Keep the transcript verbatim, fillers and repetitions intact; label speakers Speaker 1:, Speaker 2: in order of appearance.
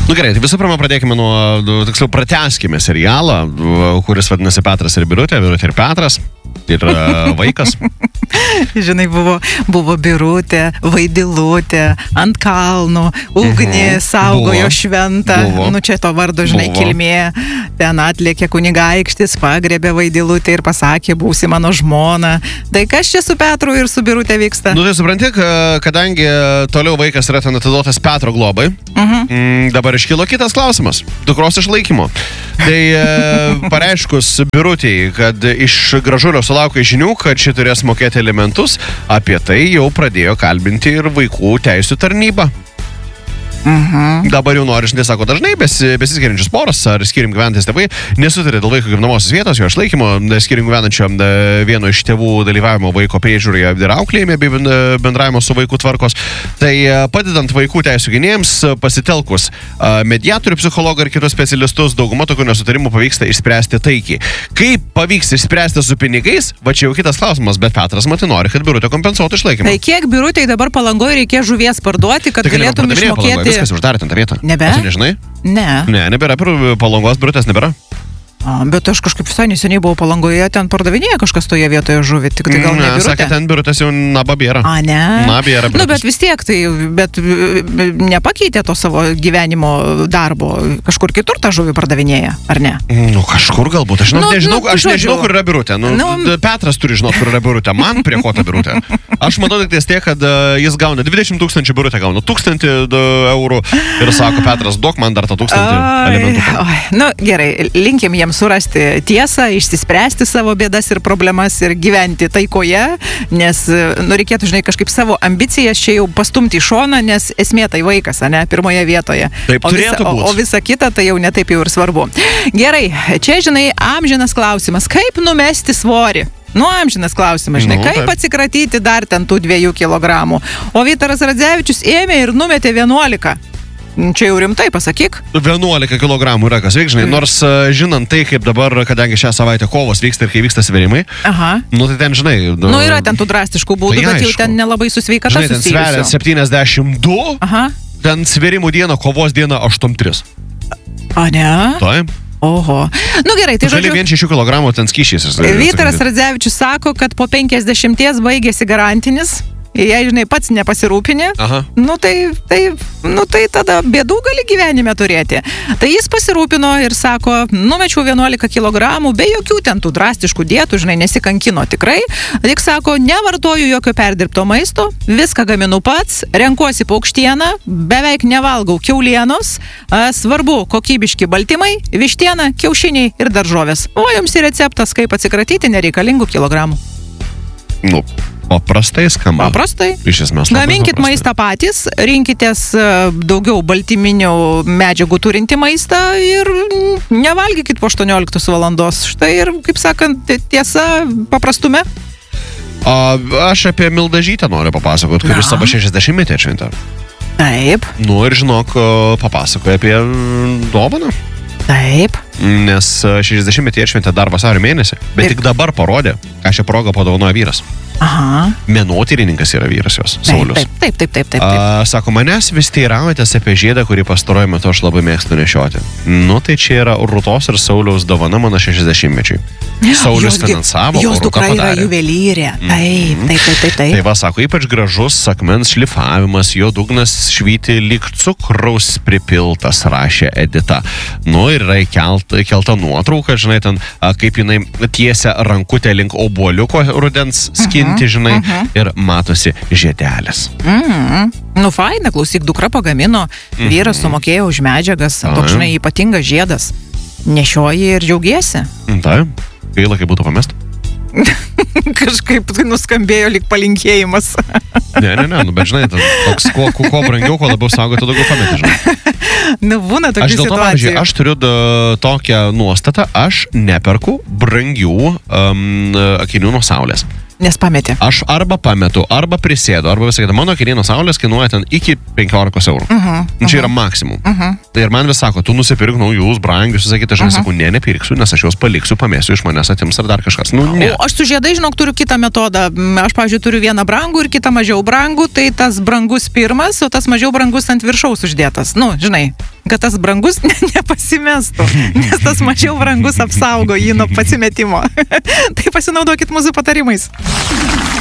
Speaker 1: Nu gerai, tai visų pirma pradėkime nuo, tiksliau, pratęskime serialą, kuris vadinasi Petras ir Birutė, Birutė ir Petras. Ir uh, vaikas.
Speaker 2: Žinai, buvo, buvo Birutė, Vaidilutė, ant kalnų, ugnį mhm. saugojo buvo. Šventą. Buvo. Nu, čia to vardo, žinai, buvo. Kilmė. Ten atlėkė kunigaikštis, pagrebė Vaidilutė ir pasakė, būsi mano žmona. Tai kas čia su Petru ir su Birutė vyksta? Nu, tai supranti, kadangi toliau vaikas yra ten atiduotas Petro globai, mhm. m, dabar iškilo kitas klausimas. Dukros išlaikymo. Tai e, pareiškus Birutei, kad iš Gražulio sulaukė žinių, kad ši turės mokėti alimentus, apie tai jau pradėjo kalbinti ir vaikų teisų tarnybą. Mhm. Dabar jau nori, žinai, sako, dažnai besi, besiskiriančius poros ar skyrim gyvenantis tėvai nesutarė dėl vaiko gyvenamosios vietos, jo išlaikymo, skyrim gyvenančio vieno iš tėvų dalyvavimo vaiko priežiūroje ir auklėjime bei bendravimo su vaikų tvarkos. Tai padedant vaikų teisų gynėjams, pasitelkus mediatorių, psichologą ir kitus specialistus, dauguma tokių nesutarimų pavyksta išspręsti taikiai. Kaip pavyks išspręsti su pinigais, va čia jau kitas klausimas, bet Petras matai nori, kad Birutė kompensuotų išlaikymą. Tai kiek Birutei dabar Palangoje reikės žuvies parduoti, kad tai galėtum išmokėti?
Speaker 1: Viskas uždarė ten tą vietą.
Speaker 2: Nebe?
Speaker 1: Aš nežinai?
Speaker 2: Ne.
Speaker 1: Ne, nebėra. Palangos Birutės nebėra.
Speaker 2: A, bet aš kažkaip visai neseniai buvau Palangoje, ten pardavinėja kažkas toje vietoje žuvį, tik tai gal ne, ne Birutė.
Speaker 1: Sakė, ten Birutės jau naba bėra.
Speaker 2: A, ne?
Speaker 1: Na, bėra Birutės.
Speaker 2: Nu, bet vis tiek tai, bet nepakeitė to savo gyvenimo darbo, kažkur kitur tą žuvį pardavinėja, ar ne?
Speaker 1: Nu, kažkur galbūt, aš, nu, nežinau, nu, aš nežinau, kur yra Birutė. Nu, nu, Petras turi žinot, kur yra Birutė, man prie ko ta Birutė. Aš matau tik tiek, kad uh, jis gauna dvidešimt tūkstančių, Birutė gauna tūkstantį eurų ir sako, Petras, duok man dar tą tūkstantį elementų.
Speaker 2: Oi, nu, gerai, linkim jiems surasti tiesą, išsispręsti savo bėdas ir problemas ir gyventi taikoje, nes, nu, reikėtų, žinai, kažkaip savo ambicijas čia jau pastumti į šoną, nes esmė tai vaikas, ne, pirmoje vietoje.
Speaker 1: Taip
Speaker 2: o
Speaker 1: turėtų
Speaker 2: visa,
Speaker 1: būti.
Speaker 2: O, o visa kita tai jau netaip jau ir svarbu. Gerai, čia, žinai, amžinas klausimas, kaip numesti svorį? Nu, amžinas klausimas, žinai, nu, kaip taip. Atsikratyti dar ten tų dviejų kilogramų. O Vytaras Radzevičius ėmė ir numetė vienuolika. Čia jau rimtai, pasakyk.
Speaker 1: vienuolika kilogramų yra kas veik, žinai, nors žinant tai, kaip dabar, kadangi šią savaitę kovos vyksta ir kai vyksta svėrimai,
Speaker 2: aha.
Speaker 1: Nu tai ten, žinai...
Speaker 2: Nu, nu yra ten tų drastiškų būdų, tai bet aišku. Jau ten nelabai su sveikata
Speaker 1: susijusiu. Žinai, ten sveria septyniasdešimt du, aha. Ten svėrimų diena, kovos diena aštuoniasdešimt trys.
Speaker 2: A, ne?
Speaker 1: Taip.
Speaker 2: Oho. Nu gerai, tai
Speaker 1: žodžiu... vien šešių kilogramų ten skyšiais.
Speaker 2: Vytaras Radzevičius sako, kad po penkiasdešimties baigėsi garantinis. Jei, žinai, pats nepasirūpini, aha. nu tai, tai, nu tai tada bėdų gali gyvenime turėti. Tai jis pasirūpino ir sako, numečiau vienuolika kilogramų, be jokių ten tų drastiškų dietų, žinai, nesikankino tikrai. Tik sako, nevartoju jokio perdirbto maisto, viską gaminu pats, renkuosi paukštieną, beveik nevalgau kiaulienos, svarbu kokybiški baltymai, vištiena, kiaušiniai ir daržovės. O jums ir receptas, kaip atsikratyti nereikalingų kilogramų.
Speaker 1: Nu. Paprastai skamba.
Speaker 2: Paprastai.
Speaker 1: Iš esmės.
Speaker 2: Gaminkit maistą patys, rinkitės daugiau baltyminių medžiagų turinti maistą ir nevalgykit po aštuonioliktos valandos. Štai ir, kaip sakant, tiesa paprastume.
Speaker 1: A, aš apie Mildažytę noriu papasakot, kuris savo šešiasdešimtmetį atšventė.
Speaker 2: Taip.
Speaker 1: Nu ir žinok, papasakoja apie dovaną.
Speaker 2: Taip.
Speaker 1: Nes šešiasdešimtmetį atšventė dar vasario mėnesį, bet ir... tik dabar parodė, ką šią progą padovanojo vyras.
Speaker 2: Aha.
Speaker 1: Menotyrininkas yra vyras jos, Saulius.
Speaker 2: Taip, taip, taip, taip, taip, taip.
Speaker 1: A, sako, manęs vis teiraujatės apie žiedą, kurį pastaruoju metu aš labai mėgstu nešioti. Nu, tai čia yra Rūtos ir Sauliaus dovana mano šešiasdešimtmečiui. Saulius finansavo,
Speaker 2: jos dukra yra juvelyrė. Taip, taip, taip, taip, taip.
Speaker 1: Tai va, sako, ypač gražus akmens šlifavimas, jo dugnas švyti lyg cukraus pripiltas, rašė Edita. Nu, ir yra kelta, kelta nuotrauka, žinai, ten, kaip jinai tiesia rankutę link obuoliuko rudens skin. Uh-huh, žinai, uh-huh. Ir matosi žiedelis.
Speaker 2: Mm, nu, faina, klausyk, dukra pagamino, mm-hmm. vyras sumokėjo už medžiagas, toks, žinai, ypatingas žiedas. Nešioji ir džiaugiesi.
Speaker 1: Taip, gaila, kaip būtų pamest.
Speaker 2: Kažkaip tai nuskambėjo lyg palinkėjimas.
Speaker 1: Ne, ne, ne, nu, bet žinai, toks, kuo, kuo brangiau, kuo labiau saugoti, daugiau pameti, žinai.
Speaker 2: Nu, būna tokių situacijų. Aš dėl to,
Speaker 1: pavyzdžiui, aš turiu da, tokią nuostatą, aš neperku brangių um, akinių nuo saulės.
Speaker 2: Nes pametė.
Speaker 1: Aš arba pametu, arba prisėdu, arba visą kitą. Mano akiniai nuo saulės kainuoja ten iki penkiolikos eurų. Uh-huh, uh-huh. Čia yra maksimum. Uh-huh. Tai ir man vis sako, tu nusipirk naujus, brangius, visą kitą. Aš uh-huh. nesakau, ne, nepirksiu, nes aš juos paliksiu, pamėsiu, iš manęs atims ar dar kažkas. Nu, ne.
Speaker 2: O aš su žiedai, žinok, turiu kitą metodą. Aš, pavyzdžiui, turiu vieną brangų ir kitą mažiau brangų, tai tas brangus pirmas, o tas mažiau brangus ant viršaus uždėtas. Nu, žinai. kad tas brangus nepasimestų, nes tas mažiau brangus apsaugo jį nuo pasimetimo. Tai pasinaudokit mūsų patarimais.